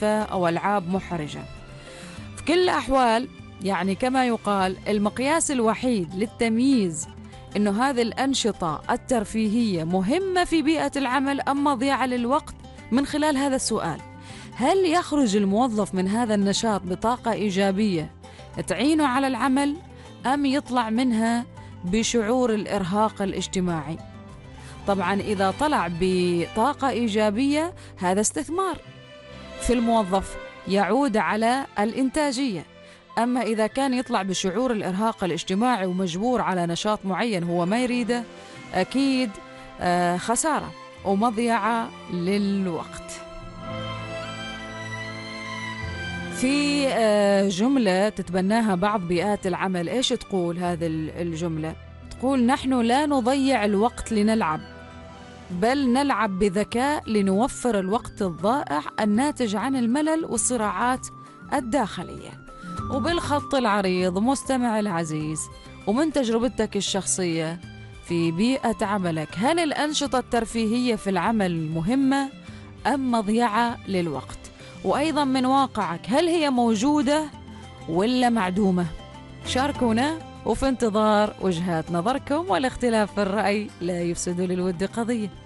عنيفة أو ألعاب محرجة. في كل الأحوال يعني كما يقال المقياس الوحيد للتمييز إنه هذه الأنشطة الترفيهية مهمة في بيئة العمل أم مضيعة للوقت من خلال هذا السؤال: هل يخرج الموظف من هذا النشاط بطاقة إيجابية تعينه على العمل أم يطلع منها بشعور الإرهاق الاجتماعي؟ طبعا إذا طلع بطاقة إيجابية هذا استثمار في الموظف يعود على الإنتاجية. أما إذا كان يطلع بشعور الإرهاق الاجتماعي ومجبور على نشاط معين هو ما يريده، أكيد خسارة ومضيعة للوقت. في جملة تتبناها بعض بيئات العمل، إيش تقول هذه الجملة؟ تقول: نحن لا نضيع الوقت لنلعب، بل نلعب بذكاء لنوفر الوقت الضائع الناتج عن الملل والصراعات الداخلية. وبالخط العريض مستمع العزيز ومن تجربتك الشخصية في بيئة عملك، هل الأنشطة الترفيهية في العمل مهمة أم مضيعة للوقت؟ وأيضا من واقعك، هل هي موجودة ولا معدومة؟ شاركونا وفي انتظار وجهات نظركم، والاختلاف في الرأي لا يفسد للود قضية.